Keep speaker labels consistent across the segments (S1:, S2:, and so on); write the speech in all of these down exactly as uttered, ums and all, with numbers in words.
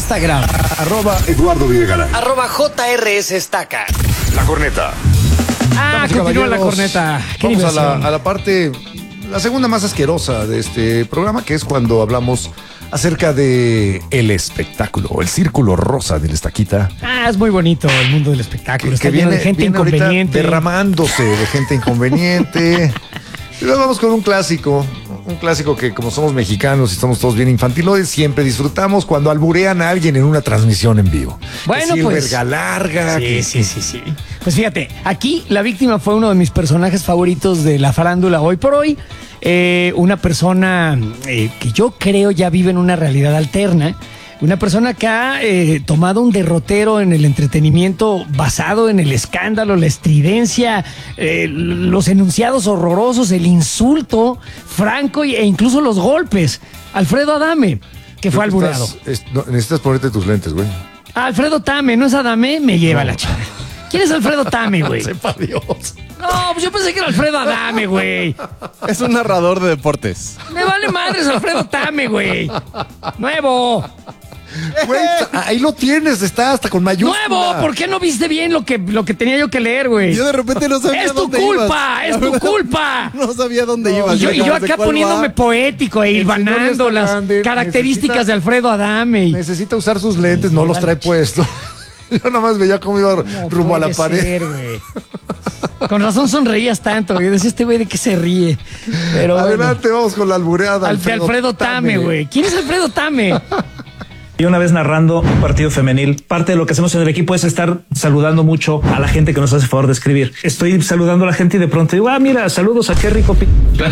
S1: Instagram.
S2: Arroba Eduardo Videgaray.
S3: Arroba J R S Estaca.
S2: La corneta.
S1: Ah,
S4: Damas y
S1: continúa la
S4: caballeros,
S1: corneta. Qué
S4: Vamos a
S1: diversión.
S4: la, a la parte, la segunda más asquerosa de este programa, que es cuando hablamos acerca de el espectáculo, el círculo rosa del Estaquita.
S1: Ah, es muy bonito el mundo del espectáculo.
S4: Que,
S1: Está
S4: que
S1: lleno
S4: viene,
S1: de gente
S4: viene ahorita
S1: inconveniente.
S4: derramándose de gente inconveniente. Y luego vamos con un clásico, un clásico que como somos mexicanos y estamos todos bien infantiloides, siempre disfrutamos cuando alburean a alguien en una transmisión en vivo.
S1: Bueno,
S4: que si
S1: pues.
S4: el verga larga.
S1: Sí,
S4: que-
S1: sí, sí, sí. Pues fíjate, aquí la víctima fue uno de mis personajes favoritos de la farándula hoy por hoy. Eh, una persona eh, que yo creo ya vive en una realidad alterna. Una persona que ha eh, tomado un derrotero en el entretenimiento basado en el escándalo, la estridencia, eh, los enunciados horrorosos, el insulto franco e incluso los golpes. Alfredo Adame, que fue
S4: Creo que
S1: albureado.
S4: estás- es- no, necesitas ponerte tus lentes, güey.
S1: Alfredo Tame, ¿no es Adame? Me lleva la chica. ¿Quién es Alfredo Tame, güey?
S4: Sepa Dios.
S1: No, pues yo pensé que era Alfredo Adame, güey.
S5: Es un narrador de deportes.
S1: Me vale madres Alfredo Tame, güey. Nuevo.
S4: Güey, ahí lo tienes, está hasta con mayúscula.
S1: Nuevo. ¿Por qué no viste bien lo que, lo que tenía yo que leer, güey?
S5: Yo de repente no sabía
S1: Es tu
S5: dónde
S1: culpa,
S5: ibas.
S1: es tu culpa.
S5: No sabía dónde
S4: No,
S5: ibas.
S1: Y yo, y yo
S5: ¿de
S1: acá
S5: cuál
S1: poniéndome
S5: va?
S1: poético e
S4: El señor
S1: hilvanando
S4: está
S1: las
S4: grande,
S1: características
S4: necesita-
S1: de Alfredo Adame. y-
S4: Necesita usar sus lentes, no los trae puestos. Yo nada más veía cómo iba
S1: No
S4: rumbo a la
S1: puede
S4: pared.
S1: ser, güey. Con razón sonreías tanto, güey. Decía este güey de qué se ríe. Pero bueno.
S4: Adelante, vamos con la albureada.
S1: Al- de Alfredo Tame, güey. ¿Quién es Alfredo Tame?
S6: Y una vez narrando un partido femenil, parte de lo que hacemos en el equipo es estar saludando mucho a la gente que nos hace favor de escribir. Estoy saludando a la gente y de pronto digo, ah, mira, saludos a qué rico. pi-".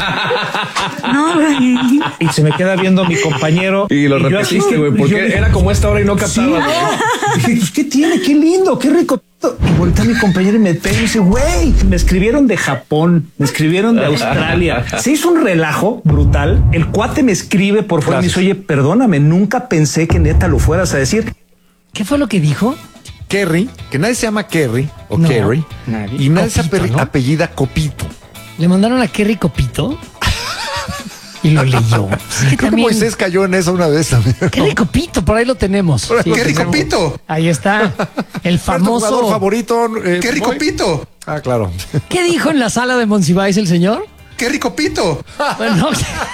S6: Y se me queda viendo mi compañero.
S7: Y lo
S6: yo
S7: repetiste,
S6: así,
S7: güey,
S6: y
S7: porque
S6: yo-
S7: era como esta hora y no
S6: Sí,
S7: captaba.
S6: no. Dije, pues, ¿qué tiene? Qué lindo, qué rico. Y voltea mi compañero y me pega y dice, güey, me escribieron de Japón, me escribieron de Australia. Se hizo un relajo brutal. El cuate me escribe por fuera y me dice, oye, perdóname, nunca pensé que neta lo fueras a decir.
S1: ¿Qué fue lo que dijo?
S4: Kerry, que nadie se llama Kerry o
S1: No,
S4: Kerry.
S1: nadie.
S4: Y nadie se
S1: Copito,
S4: ape-
S1: ¿no?
S4: apellida Copito.
S1: Le mandaron a Kerry Copito y lo leyó. Es que
S4: Creo que
S1: también-
S4: Moisés cayó en eso una vez también.
S1: Kerry Copito, por ahí lo tenemos. Sí,
S5: ¡Qué rico
S1: tenemos.
S5: pito!
S1: Ahí está. El
S4: Jugador
S1: famoso.
S4: favorito. eh,
S5: ¡Qué rico
S4: Moy-
S5: pito!
S4: Ah, claro.
S1: ¿Qué dijo en la sala de Monsiváis el señor?
S5: ¡Qué rico pito!
S1: Bueno,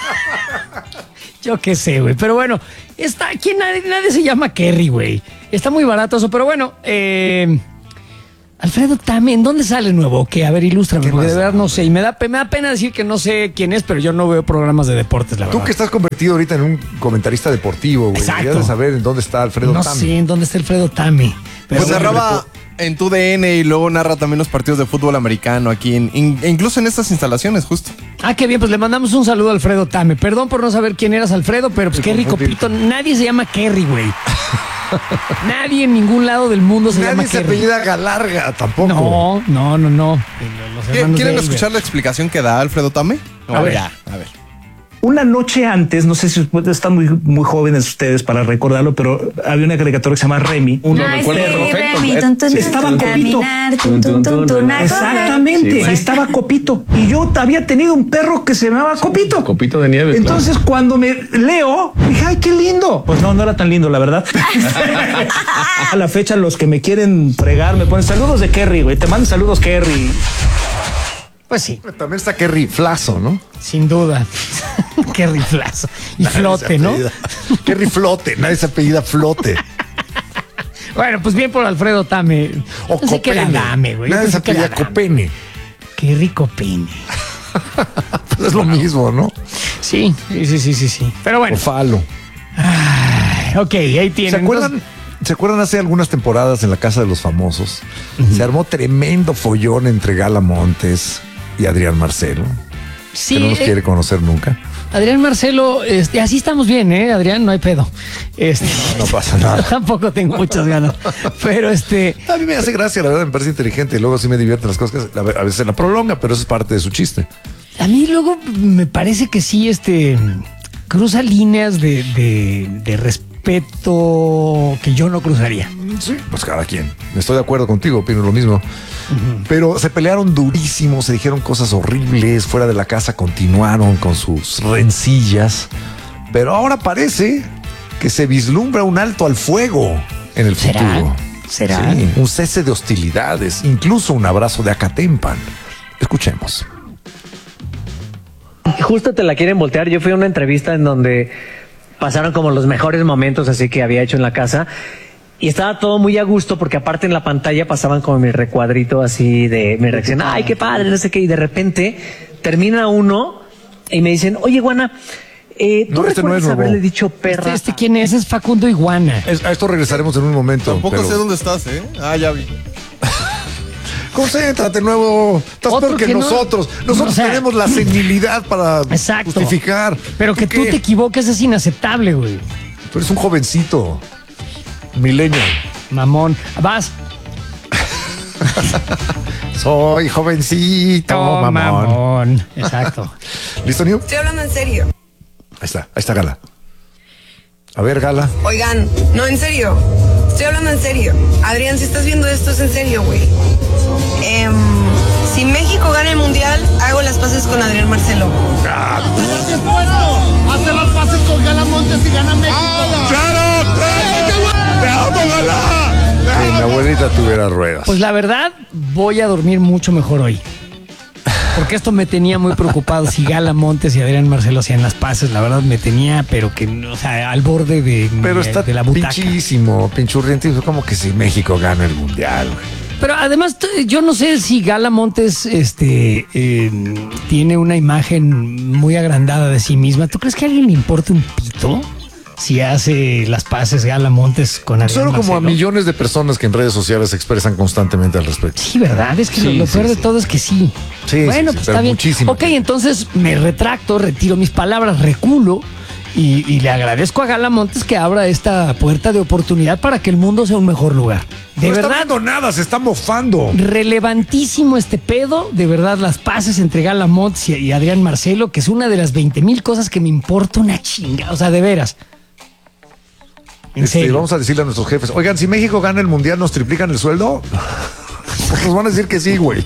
S1: yo qué sé, güey. Pero bueno, está aquí nadie, nadie se llama Kerry, güey. Está muy barato eso, pero bueno, eh, Alfredo Tame, ¿en dónde sale nuevo? Que a ver, ilústrame,
S4: ¿Qué
S1: porque de
S4: más?
S1: verdad no sé. Y me da, pe- me da pena decir que no sé quién es, pero yo no veo programas de deportes, la verdad.
S4: Tú que estás convertido ahorita en un comentarista deportivo, güey.
S1: Exacto.
S4: Deberías de saber en dónde está Alfredo
S1: No
S4: Tame.
S1: sé en dónde está Alfredo Tame. Pero
S5: Pues
S1: bueno,
S5: narraba en tu D N y luego narra también los partidos de fútbol americano aquí, en, in- e incluso en estas instalaciones, justo.
S1: Ah, qué bien, pues le mandamos un saludo a Alfredo Tame. Perdón por no saber quién eras, Alfredo, pero pues
S4: Sí,
S1: Kerry
S4: confundir.
S1: Copito, nadie se llama Kerry, güey. Nadie en ningún lado del mundo se llama
S4: Nadie se
S1: Kerry.
S4: apellida Galarga tampoco.
S1: No, no, no, no. Los hermanos
S5: ¿Quieren
S1: de
S5: escuchar la explicación que da Alfredo Tame?
S1: A ver.
S5: ya, a ver.
S6: Una noche antes, no sé si están muy, muy jóvenes ustedes para recordarlo, pero había una caricatura que se llama Remy.
S7: Uno
S8: Ay,
S7: recuerda
S8: sí,
S7: perfecto.
S8: Remy,
S7: Eh,
S8: tun, tun,
S6: sí,
S8: tun,
S6: estaba
S8: tun,
S6: Copito.
S8: caminar, tun, tun, tun, tun, a correr.
S6: Exactamente,
S7: Sí, güey.
S6: estaba Copito. Y yo había tenido un perro que se llamaba Copito.
S7: Copito de nieve.
S6: Entonces, cuando me leo, dije, ay, qué lindo. Pues no, no era tan lindo, la verdad. A la fecha, los que me quieren fregar me ponen saludos de Kerry, güey. Te mando saludos, Kerry.
S1: Pues sí,
S4: También está Kerry Flazo, ¿no?
S1: sin duda. Qué riflazo. Y flote, ¿no?
S4: Apellida- Kerry Flote, nadie se apellida Flote.
S1: Bueno, pues bien por Alfredo Tame.
S4: O
S1: No sé qué era
S4: Copene.
S1: Dame, güey.
S4: Nadie
S1: No
S4: se
S1: sé qué era
S4: apellida
S1: Dame.
S4: Copene.
S1: Qué rico pene.
S4: Pues es lo mismo, ¿no?
S1: Sí, sí, sí, sí, sí, sí. Pero bueno,
S4: O Falo.
S1: ok, ahí tienen.
S4: ¿Se acuerdan? ¿Se acuerdan hace algunas temporadas en la Casa de los Famosos? Se armó tremendo follón entre Gala Montes y Adrián Marcelo,
S1: Sí,
S4: que no nos
S1: eh,
S4: quiere conocer nunca.
S1: Adrián Marcelo, este, así estamos bien, ¿eh? Adrián, no hay pedo. Este,
S4: No pasa nada.
S1: tampoco tengo muchas ganas. Pero este,
S4: A mí me hace gracia, la verdad, me parece inteligente y luego sí me divierten las cosas. que A veces la prolonga, pero eso es parte de su chiste.
S1: a mí luego me parece que sí, este, cruza líneas de, de, de respeto que yo no cruzaría.
S4: Sí, pues cada quien. Estoy de acuerdo contigo, opino lo mismo. Pero se pelearon durísimo, se dijeron cosas horribles, fuera de la casa continuaron con sus rencillas. Pero ahora parece que se vislumbra un alto al fuego en el
S1: ¿Será?
S4: futuro.
S1: ¿Será?
S4: Sí, un cese de hostilidades, incluso un abrazo de Acatempan. Escuchemos.
S7: Justo te la quieren voltear. Yo fui a una entrevista en donde pasaron como los mejores momentos así que había hecho en la casa y estaba todo muy a gusto porque aparte en la pantalla pasaban como mi recuadrito así de mi reacción. Ay, qué padre, no sé qué. Y de repente termina uno y me dicen, oye, Guana, eh, ¿tú
S4: No, este no
S7: recuerdas
S4: es nuevo.
S7: haberle dicho perra?
S1: ¿Este, este quién es? Es Facundo Iguana.
S4: Es- a esto regresaremos en un momento.
S5: Tampoco
S4: pero-
S5: sé dónde estás, ¿eh? Ah, ya vi.
S4: Concéntrate, nuevo. Estás
S1: Otro
S4: peor que,
S1: que no-
S4: nosotros. Nosotros
S1: o sea,
S4: tenemos la senilidad para
S1: Exacto.
S4: justificar.
S1: Pero que tú
S4: qué?
S1: te equivoques es inaceptable, güey.
S4: Tú eres un jovencito. Millennial.
S1: Mamón. Vas.
S4: Soy jovencito,
S1: Oh,
S4: mamón.
S1: mamón. Exacto.
S4: ¿Listo, New?
S9: Estoy hablando en serio.
S4: Ahí está, ahí está Gala. A ver, Gala.
S9: Oigan, no, en serio. Estoy hablando en serio. Adrián, si estás viendo esto es en serio, güey. Em, si México gana el mundial, hago las paces con Adrián Marcelo.
S10: Hace las paces con Gala Montes y gana México.
S4: ¡Claro! ¡Te amo, Gala! Si mi abuelita tuviera ruedas.
S1: Pues la verdad, voy a dormir mucho mejor hoy. Porque esto me tenía muy preocupado. Si Gala Montes y Adrián Marcelo hacían las paces, la verdad me tenía, pero que, o sea, al borde de,
S4: Pero está
S1: de la butaca.
S4: pinchísimo, pinchurriente. Como que si México gana el mundial, güey.
S1: Pero además, t- yo no sé si Gala Montes este, eh, tiene una imagen muy agrandada de sí misma. ¿Tú crees que a alguien le importa un pito si hace las paces Gala Montes con Adrián
S4: Solo como a
S1: Marcelo?
S4: millones de personas que en redes sociales se expresan constantemente al respecto.
S1: Sí, ¿verdad? Es que
S4: Sí,
S1: lo, lo
S4: sí,
S1: peor de
S4: sí.
S1: todo es que sí.
S4: Sí,
S1: bueno,
S4: sí, sí,
S1: pues
S4: pero
S1: está bien.
S4: muchísimo.
S1: Ok, entonces me retracto, retiro mis palabras, reculo y, y le agradezco a Gala Montes que abra esta puerta de oportunidad para que el mundo sea un mejor lugar. De
S4: no
S1: verdad,
S4: está viendo nada, se está mofando.
S1: relevantísimo este pedo. De verdad, las paces entre Gala Montes y, y Adrián Marcelo, que es una de las veinte mil cosas que me importa una chinga. O sea, de veras. En
S4: Este,
S1: serio.
S4: vamos a decirle a nuestros jefes, oigan, si México gana el mundial, ¿nos triplican el sueldo? Pues nos van a decir que sí, güey.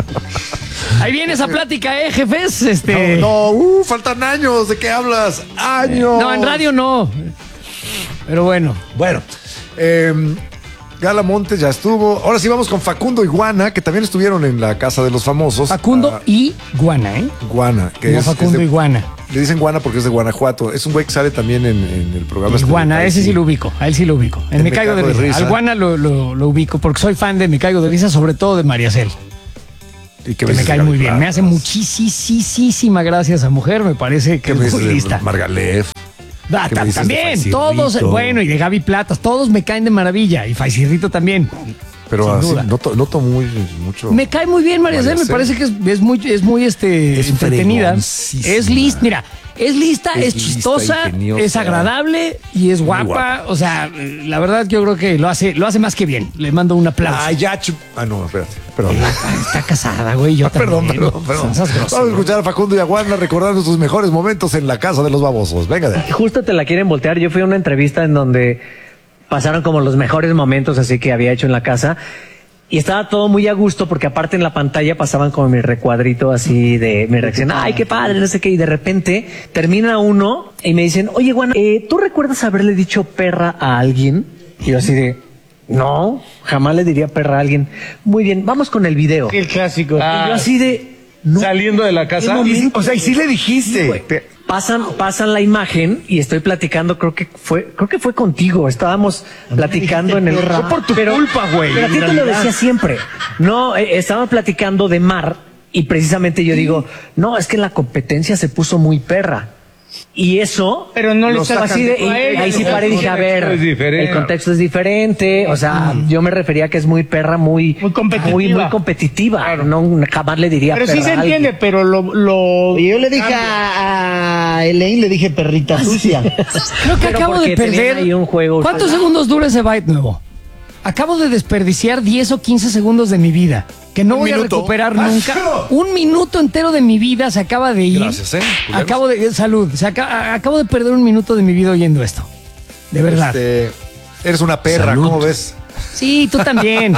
S1: Ahí viene esa plática, ¿eh, jefes? Este...
S4: No, uh, faltan años, ¿de qué hablas? Años.
S1: No, en radio no. Pero bueno.
S4: Bueno, eh, Gala Montes ya estuvo. Ahora sí vamos con Facundo Iguana, que también estuvieron en la Casa de los Famosos.
S1: Facundo
S4: Ah,
S1: y Guana, ¿eh?
S4: Guana, que
S1: No
S4: es,
S1: Facundo
S4: es de-
S1: Iguana.
S4: Le dicen Guana porque es de Guanajuato. Es un güey que sale también en, en el programa. este de
S1: Iguana,
S4: Kai,
S1: ese sí lo ubico. A él sí lo ubico. En
S4: En
S1: Me Caigo de Risa. Al Guana lo, lo, lo ubico porque soy fan de Me Caigo de Risa, sobre todo de María Cel.
S4: Y
S1: Que
S4: me
S1: me
S4: dices
S1: cae
S4: de
S1: muy
S4: Gaby
S1: bien. Me hace
S4: Platas?
S1: muchísima gracia esa mujer. Me parece que
S4: ¿Qué
S1: es
S4: me dices
S1: muy
S4: de
S1: lista.
S4: Margalef?
S1: Ah,
S4: ¿Qué me
S1: ta-
S4: dices de
S1: también,
S4: Faisirrito?
S1: todos, bueno, y de Gaby Platas, todos me caen de maravilla. Y Faisirrito también.
S4: Pero
S1: Sin
S4: así,
S1: duda.
S4: noto, noto muy mucho.
S1: Me cae muy bien María
S4: María
S1: Cel, me
S4: Cel.
S1: parece que es, es muy, es muy este,
S4: Es
S1: entretenida.
S4: fregoncísima.
S1: Es lista, mira, es lista,
S4: Es
S1: es,
S4: lista,
S1: chistosa,
S4: ingeniosa.
S1: es agradable y es guapa.
S4: guapa.
S1: O sea, eh, la verdad yo creo que lo hace, lo hace más que bien. Le mando un aplauso.
S4: Ah, ya. chu- Ah, no, espérate. Perdón.
S1: Está casada, güey. Yo
S4: Perdón,
S1: también.
S4: perdón, perdón.
S1: Seas grosero.
S4: Vamos a escuchar a Facundo y a Guana recordando sus mejores momentos en la Casa de los Babosos. Venga de ahí.
S7: Justo te la quieren voltear. Yo fui a una entrevista en donde pasaron como los mejores momentos así que había hecho en la casa. Y estaba todo muy a gusto porque aparte en la pantalla pasaban como mi recuadrito así de mi reacción. Ay, qué padre, no sé qué. Y de repente termina uno y me dicen, oye, Guana, eh, ¿tú recuerdas haberle dicho perra a alguien? Y yo así de, no, jamás le diría perra a alguien. Muy bien, vamos con el video.
S10: El clásico.
S7: Y yo así de, no.
S10: Saliendo de la casa.
S7: ¿Qué momento?
S10: Y- o sea, y sí le dijiste.
S7: güey.
S10: Te-
S7: Pasan, pasan la imagen y estoy platicando, creo que fue, creo que fue contigo. Estábamos platicando en el
S10: Fue por tu culpa, güey,
S7: Pero a ti
S10: en
S7: te lo
S10: realidad.
S7: decía siempre. No, eh, estábamos platicando de mar y precisamente yo digo, no, es que la competencia se puso muy perra. Y eso,
S10: Pero no le
S7: lo
S10: estás
S7: así de, y-
S10: cantando a él,
S7: ahí sí
S10: el
S7: paré y dije, a ver,
S10: contexto es diferente.
S7: el contexto es diferente. O sea, yo me refería a que es muy perra, muy,
S10: Muy competitiva.
S7: muy, muy competitiva.
S10: Claro.
S7: No, jamás le diría
S10: Pero sí
S7: perra
S10: se
S7: a alguien.
S10: entiende, pero lo. lo
S11: Y yo le dije a, a Elaine, le dije perrita sucia.
S1: Creo que
S7: Pero
S1: acabo de
S7: porque tenían
S1: perder.
S7: ahí un juego.
S1: ¿Cuántos segundos dura ese byte nuevo? Acabo de desperdiciar diez o quince segundos de mi vida, que no
S5: Un
S1: voy
S5: minuto.
S1: a recuperar nunca. Un minuto entero de mi vida se acaba de ir.
S4: Gracias, ¿eh? Julián.
S1: Acabo de salud. Se aca- acabo de perder un minuto de mi vida oyendo esto. De verdad.
S4: Este, eres una perra,
S1: Salud.
S4: ¿cómo ves?
S1: Sí, tú también.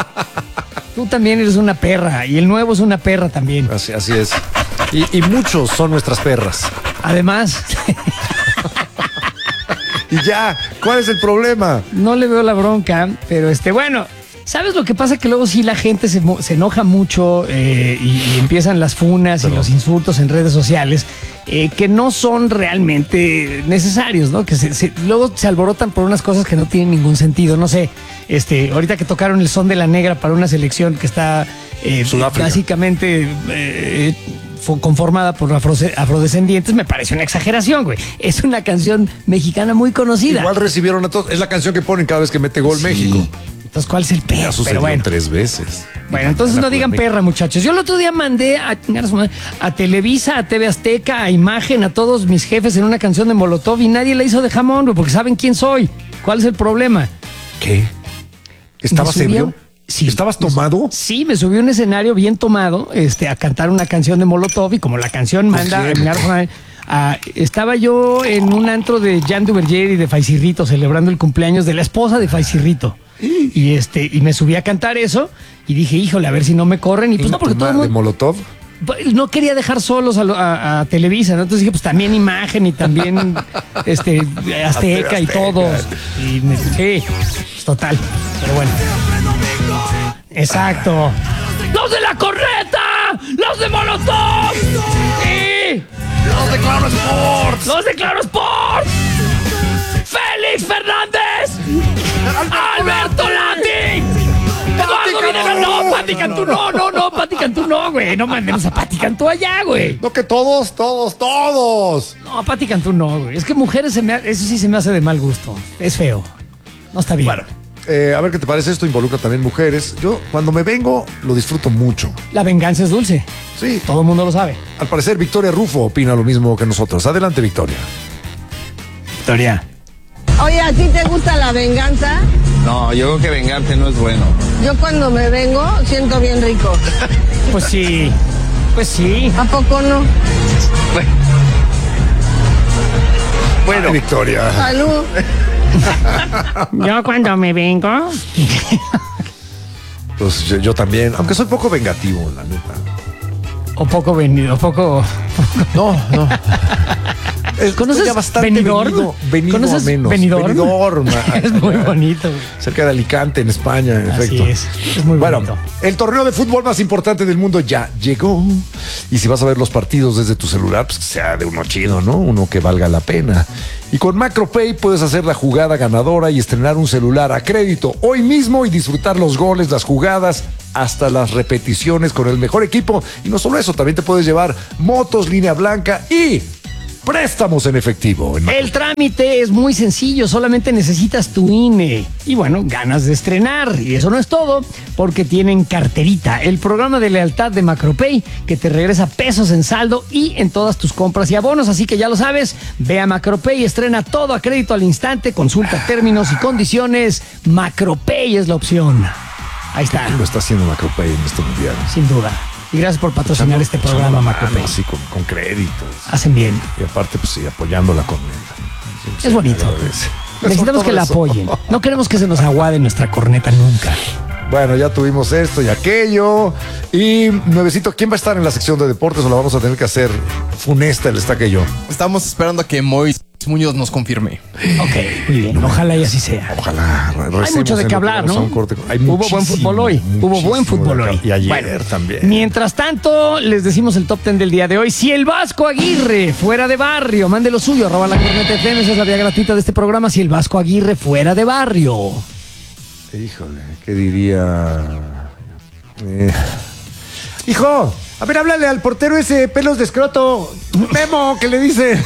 S1: Tú también eres una perra y el nuevo es una perra también.
S4: Así, así es. Y, y muchos son nuestras perras.
S1: Además,
S4: Y ya, ¿cuál es el problema?
S1: No le veo la bronca, pero este, bueno, ¿sabes lo que pasa? Que luego sí la gente se, mo- se enoja mucho eh, y, y empiezan las funas y los insultos en redes sociales eh, que no son realmente necesarios, ¿no? Que se, se- luego se alborotan por unas cosas que no tienen ningún sentido. No sé, este, ahorita que tocaron el son de la negra para una selección que está eh,
S4: Sudáfrica.
S1: básicamente eh, fue conformada por afro- afrodescendientes, me parece una exageración, güey. Es una canción mexicana muy conocida.
S4: Igual recibieron a todos. Es la canción que ponen cada vez que mete gol
S1: Sí.
S4: México.
S1: Entonces, ¿cuál es el
S4: Ya
S1: pedo?
S4: sucedió
S1: Pero bueno.
S4: tres veces.
S1: Bueno, entonces no digan perra, muchachos. Yo el otro día mandé a, chingar a su madre, a Televisa, a T V Azteca, a Imagen, a todos mis jefes en una canción de Molotov y nadie la hizo de jamón, güey, porque saben quién soy. ¿Cuál es el problema?
S4: ¿Qué? ¿Estabas
S1: Me subí a-
S4: ebrio?
S1: Sí.
S4: ¿Estabas tomado?
S1: Sí, me subí a un escenario bien tomado, este, a cantar una canción de Molotov y como la canción manda a
S4: quién?
S1: chingar a su madre, ah, estaba yo en un antro de Jan Duverger y de Faisirrito celebrando el cumpleaños de la esposa de Faisirrito. Y este, y me subí a cantar eso y dije, híjole, a ver si no me corren. Y pues no, porque todo el
S4: ¿De
S1: mundo
S4: Molotov?
S1: no quería dejar solos a, lo- a- a Televisa, ¿no? Entonces dije, pues también Imagen y también este Azteca y
S4: Azteca.
S1: todos. Y me, sí, pues, total. Pero bueno. Exacto. ¡Los de la corneta! ¡Los de Molotov! ¡Sí! ¡Los de Claro Sports! ¡Los de Claro Sports! ¡Félix Fernández! ¡Alberto Lati! ¡Eduardo Videgaray! No, Pati Cantú, no, no, no, Pati Cantú, no, güey. No mandemos a Pati Cantú allá, güey.
S4: No, que todos, todos, todos.
S1: No, Pati Cantú no, güey. Es que mujeres, se me ha- eso sí se me hace de mal gusto. Es feo. No está bien.
S4: Bueno, eh, a ver qué te parece. Esto involucra también mujeres. Yo, cuando me vengo, lo disfruto mucho.
S1: La venganza es dulce.
S4: Sí.
S1: Todo el mundo lo sabe.
S4: Al parecer, Victoria Rufo opina lo mismo que nosotros. Adelante, Victoria.
S1: Victoria.
S9: Oye, ¿a ti te gusta la venganza?
S12: No, yo creo que vengarte no es bueno.
S9: Yo cuando me vengo siento bien rico.
S1: Pues sí. Pues sí.
S9: ¿A poco no?
S4: Bueno, Victoria.
S9: Salud.
S1: Yo cuando me vengo.
S4: Pues yo, yo también, aunque soy poco vengativo, la neta.
S1: O poco venido, poco.
S4: No, no. Es-
S1: ¿Conoces
S4: estoy ya bastante
S1: Benidorm?
S4: venido, venido
S1: ¿Conoces
S4: a menos.
S1: Benidorm?
S4: Benidorm,
S1: Es muy bonito, güey.
S4: cerca de Alicante, en España, en
S1: Así
S4: efecto.
S1: es, es muy
S4: bueno,
S1: bonito.
S4: el torneo de fútbol más importante del mundo ya llegó. Y si vas a ver los partidos desde tu celular, pues que sea de uno chido, ¿no? Uno que valga la pena. Y con MacroPay puedes hacer la jugada ganadora y estrenar un celular a crédito hoy mismo y disfrutar los goles, las jugadas, hasta las repeticiones con el mejor equipo. Y no solo eso, también te puedes llevar motos, línea blanca y préstamos en efectivo. En
S1: El trámite es muy sencillo, solamente necesitas tu I N E y bueno, ganas de estrenar. Y eso no es todo, porque tienen Carterita, el programa de lealtad de MacroPay que te regresa pesos en saldo y en todas tus compras y abonos. Así que ya lo sabes, ve a MacroPay, estrena todo a crédito al instante, consulta términos y condiciones. MacroPay es la opción. Ahí está,
S4: Lo está haciendo MacroPay en este mundial.
S1: sin duda. Y gracias por patrocinar este programa, MacroPay.
S4: Así con, con créditos.
S1: Hacen bien.
S4: Y aparte, pues sí, apoyando la corneta. Sí,
S1: Es bonito.
S4: agradece.
S1: Necesitamos que la
S4: Todo eso.
S1: apoyen. No queremos que se nos aguade nuestra corneta nunca.
S4: Bueno, ya tuvimos esto y aquello. Y nuevecito, ¿quién va a estar en la sección de deportes o la vamos a tener que hacer funesta el estaca y yo?
S5: Estamos esperando a que Mois Muñoz nos confirme.
S1: Ok, muy bien. Ojalá y así sea.
S4: Ojalá. re-
S1: Hay
S4: recemos
S1: mucho de
S4: en
S1: qué
S4: lo que
S1: hablar,
S4: vamos a
S1: ¿no?
S4: un corte. Hay
S1: Hubo buen
S4: muchísimo,
S1: fútbol hoy. Hubo buen
S4: muchísimo
S1: fútbol
S4: de
S1: hoy.
S4: acá. Y ayer
S1: Bueno,
S4: también.
S1: Mientras tanto, les decimos el top ten del día de hoy. Si el Vasco Aguirre fuera de barrio, mande lo suyo, arroba la corneta F M, esa es la vía gratuita de este programa. Si el Vasco Aguirre fuera de barrio.
S4: Híjole, ¿qué diría? Eh, Hijo, a ver, háblale al portero ese pelos de escroto. Memo, que le dice.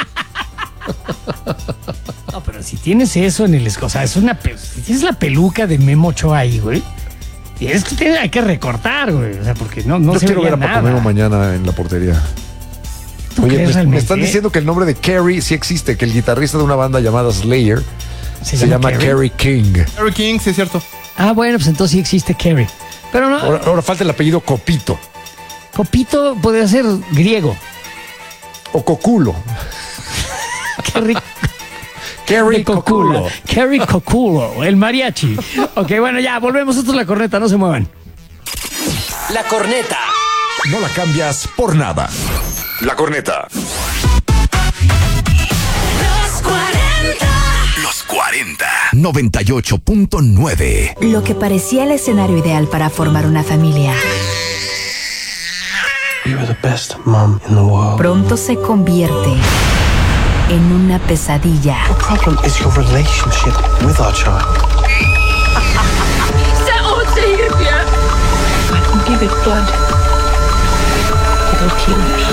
S1: No, pero si tienes eso en el... O sea, es una... pe- Si tienes la peluca de Memo Ochoa ahí, güey. Es que tiene- hay que recortar, güey. O sea, porque no, no
S4: Yo
S1: se
S4: quiero
S1: veía
S4: ver a Paco
S1: nada.
S4: Memo mañana en la portería.
S1: ¿Tú
S4: Oye,
S1: crees
S4: me, me
S1: realmente?
S4: están diciendo que el nombre de Kerry sí existe, que el guitarrista de una banda llamada Slayer
S1: ¿Se
S4: se,
S1: llama
S4: llama
S1: Kerry?
S4: Kerry King.
S5: Harry King, sí es cierto.
S1: Ah, bueno, pues entonces sí existe Kerry. Pero no,
S4: Ahora, ahora falta el apellido Copito
S1: Copito podría ser griego.
S4: o Coculo.
S1: Kerry
S4: Kerry
S1: de Coculo.
S4: Coculo.
S1: Kerry Coculo, el mariachi. Ok, bueno, ya, volvemos. Esto es La Corneta, no se muevan.
S3: La corneta.
S2: No la cambias por nada. La corneta.
S8: Los cuarenta.
S2: cuarenta, noventa y ocho punto nueve.
S13: Lo que parecía el escenario ideal para formar una familia pronto se convierte en una pesadilla.
S14: The problem is your relationship with our child. I can give it blood. It'll kill it.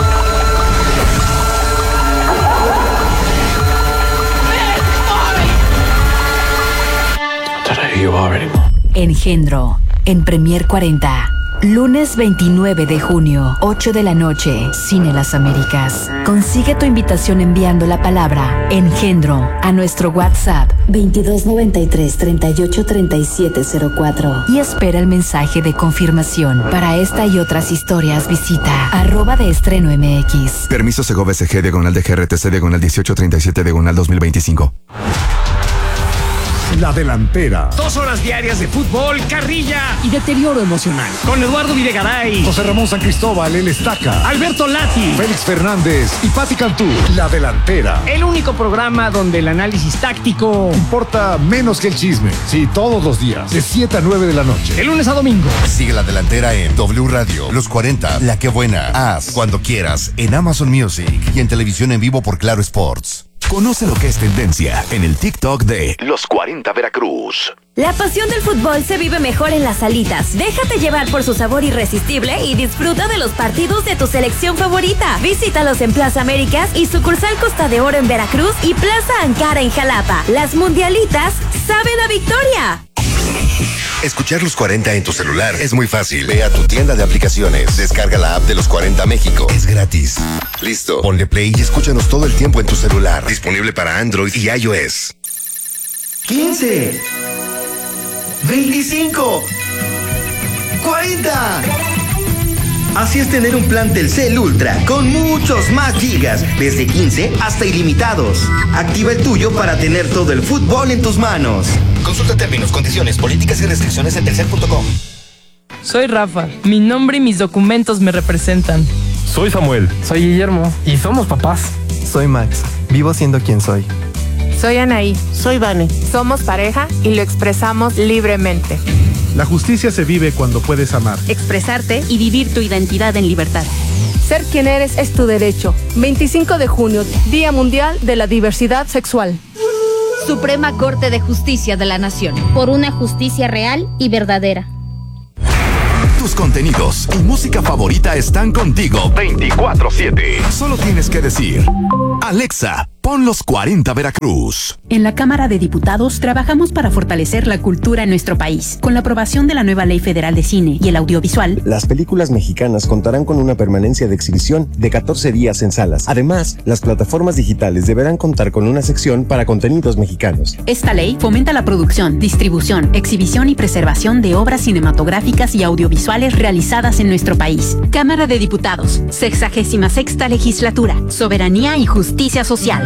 S14: I don't know who you are anymore.
S13: Engendro, en Premier cuarenta. Lunes veintinueve de junio, ocho de la noche, Cine Las Américas. Consigue tu invitación enviando la palabra Engendro a nuestro WhatsApp veintidós noventa y tres, treinta y ocho, treinta y siete cero cuatro y espera el mensaje de confirmación. Para esta y otras historias visita arroba de estreno M X.
S15: Permiso Segovia S G diagonal de G R T C diagonal dieciocho treinta y siete diagonal dos mil veinticinco.
S2: La delantera.
S1: Dos horas diarias de fútbol, carrilla y deterioro emocional. Con Eduardo Videgaray,
S2: José Ramón San Cristóbal, el Estaca,
S1: Alberto Lati,
S2: Félix Fernández y Pati Cantú. La delantera.
S1: El único programa donde el análisis táctico
S2: Importa menos que el chisme. Sí, todos los días, de siete a nueve de la noche.
S1: de lunes a domingo.
S16: Sigue La Delantera en W Radio, Los cuarenta, La Que Buena, Haz, Cuando Quieras, en Amazon Music y en televisión en vivo por Claro Sports.
S2: Conoce lo que es tendencia en el TikTok de Los cuarenta Veracruz.
S8: La pasión del fútbol se vive mejor en las salitas. Déjate llevar por su sabor irresistible y disfruta de los partidos de tu selección favorita. Visítalos en Plaza Américas y sucursal Costa de Oro en Veracruz y Plaza Ankara en Jalapa. Las mundialitas saben a victoria.
S16: Escuchar Los cuarenta en tu celular es muy fácil. Ve a tu tienda de aplicaciones, descarga la app de Los cuarenta México. Es gratis. Listo, ponle play y escúchanos todo el tiempo en tu celular. Disponible para Android y iOS.
S17: quince, veinticinco, cuarenta. Así es tener un plan Telcel Ultra con muchos más gigas, desde quince hasta ilimitados. Activa el tuyo para tener todo el fútbol en tus manos.
S3: Consulta términos, condiciones, políticas y restricciones en telcel punto com.
S18: Soy Rafa. Mi nombre y mis documentos me representan.
S19: Soy Samuel.
S20: Soy Guillermo.
S19: Y somos papás.
S20: Soy Max. Vivo siendo quien soy.
S21: Soy Anaí.
S22: Soy Vane.
S21: Somos pareja y lo expresamos libremente.
S23: La justicia se vive cuando puedes amar,
S24: expresarte y vivir tu identidad en libertad.
S25: Ser quien eres es tu derecho. veinticinco de junio, Día Mundial de la Diversidad Sexual.
S26: Suprema Corte de Justicia de la Nación.
S27: Por una justicia real y verdadera.
S2: Tus contenidos y música favorita están contigo veinticuatro siete. Solo tienes que decir: Alexa, pon Los cuarenta Veracruz.
S28: En la Cámara de Diputados trabajamos para fortalecer la cultura en nuestro país. Con la aprobación de la nueva Ley Federal de Cine y el Audiovisual,
S29: las películas mexicanas contarán con una permanencia de exhibición de catorce días en salas. Además, las plataformas digitales deberán contar con una sección para contenidos mexicanos.
S28: Esta ley fomenta la producción, distribución, exhibición y preservación de obras cinematográficas y audiovisuales realizadas en nuestro país. Cámara de Diputados, sexagésima sexta legislatura, soberanía y justicia social.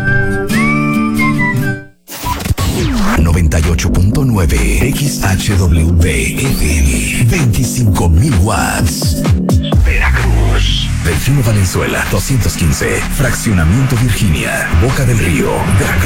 S2: noventa y ocho punto nueve X H W F M, veinticinco mil watts. Veracruz. Delfino Valenzuela, doscientos quince. Fraccionamiento Virginia, Boca del Río, Veracruz.